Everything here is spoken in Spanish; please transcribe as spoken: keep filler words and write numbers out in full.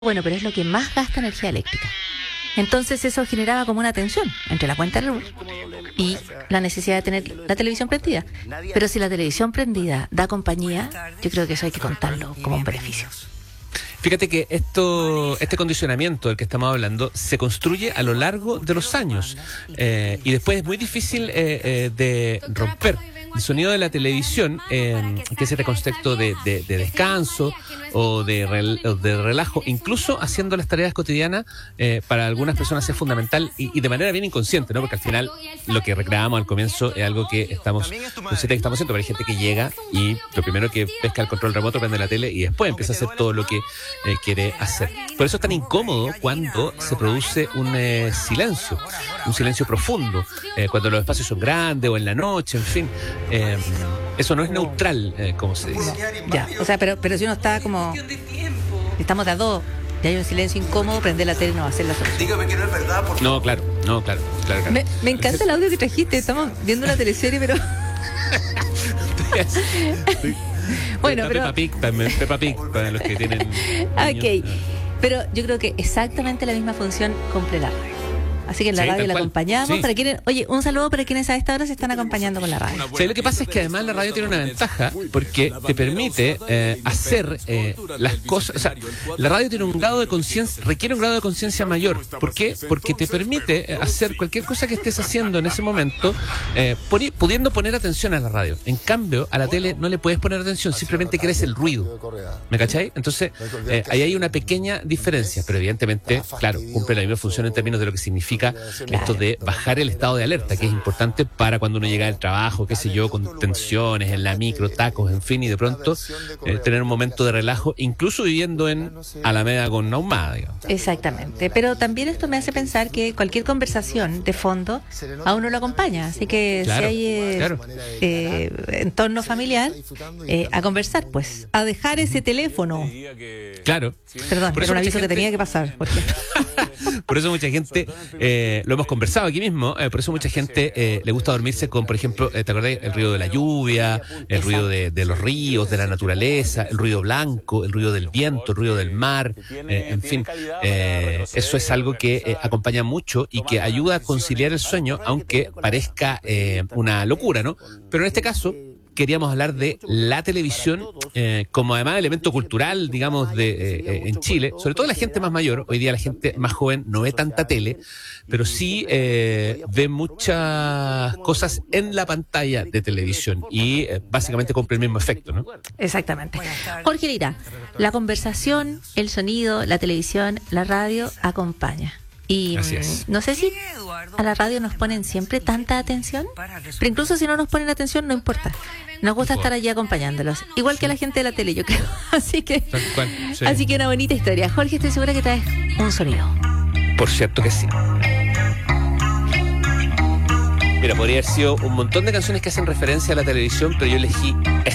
Bueno, pero es lo que más gasta energía eléctrica. Entonces eso generaba como una tensión entre la cuenta de luz y la necesidad de tener la televisión prendida. Pero si la televisión prendida da compañía, yo creo que eso hay que contarlo como un beneficio. Fíjate que esto, este condicionamiento del que estamos hablando se construye a lo largo de los años eh, y después es muy difícil eh, eh, de romper. El sonido de la televisión, eh, que es este concepto de, de, de descanso o de, rel, o de relajo, incluso haciendo las tareas cotidianas, eh, para algunas personas es fundamental y, y de manera bien inconsciente, ¿no? Porque al final lo que recreábamos al comienzo es algo que estamos conscientes que estamos haciendo, pero hay gente que llega y lo primero que pesca el control remoto, prende la tele y después empieza a hacer todo lo que eh, quiere hacer. Por eso es tan incómodo cuando se produce un eh, silencio, un silencio profundo, eh, cuando los espacios son grandes o en la noche, en fin. Eh, eso no es neutral, eh, como se dice. Ya, o sea, pero, pero si uno está como... Estamos de a dos, y hay un silencio incómodo, prender la tele no va a ser la solución. Dígame que no es verdad, por favor. No, claro, no, claro, claro, claro. Me, me encanta el audio que trajiste, estamos viendo una teleserie, pero... Bueno, pero... Peppa Pig también, Peppa Pig, para los que tienen niños. Ok, pero yo creo que exactamente la misma función cumple la radio. Así que en la Sí, radio tal la cual. acompañamos. Sí. Para quienes, oye, un saludo para quienes a esta hora se están acompañando con la radio. Sí, lo que pasa es que además la radio tiene una ventaja porque te permite eh, hacer eh, las cosas, o sea, la radio tiene un grado de conciencia, requiere un grado de conciencia mayor. ¿Por qué? Porque te permite hacer cualquier cosa que estés haciendo en ese momento, eh, poni- pudiendo poner atención a la radio. En cambio, a la tele no le puedes poner atención, simplemente quieres el ruido. ¿Me cachai? Entonces, eh, ahí hay una pequeña diferencia, pero evidentemente, claro, cumple la misma función en términos de lo que significa esto de bajar el estado de alerta, que es importante para cuando uno llega al trabajo, qué sé yo, con tensiones en la micro, tacos, en fin, y de pronto eh, tener un momento de relajo, incluso viviendo en Alameda con Ahumada, digamos. Exactamente, pero también esto me hace pensar que cualquier conversación de fondo a uno lo acompaña, así que Claro, si hay eh, claro. eh, entorno familiar, eh, a conversar, pues, a dejar ese teléfono. Claro. Perdón, Por era eso un mucha aviso que gente- tenía que pasar. Porque... Por eso mucha gente, eh, lo hemos conversado aquí mismo, eh, por eso mucha gente eh, le gusta dormirse con, por ejemplo, eh, ¿te acordás? El ruido de la lluvia, el ruido de, de los ríos, de la naturaleza, el ruido blanco, el ruido del viento, el ruido del mar, eh, en fin, eh, eso es algo que eh, acompaña mucho y que ayuda a conciliar el sueño, aunque parezca eh, una locura, ¿no? Pero en este caso queríamos hablar de la televisión eh, como además elemento cultural, digamos, de eh, eh, en Chile, sobre todo la gente más mayor. Hoy día la gente más joven no ve tanta tele, pero sí eh, ve muchas cosas en la pantalla de televisión y eh, básicamente cumple el mismo efecto, ¿no? Exactamente. Jorge Lira, la conversación, el sonido, la televisión, la radio acompaña. Y Así es. mm, no sé si a la radio nos ponen siempre tanta atención, pero incluso si no nos ponen atención, no importa. Nos gusta estar allí acompañándolos. Igual que a la gente de la tele, yo creo. Así que, Tal cual, sí. así que una bonita historia. Jorge, estoy segura que traes un sonido. Por cierto que sí. Mira, podría haber sido un montón de canciones que hacen referencia a la televisión, pero yo elegí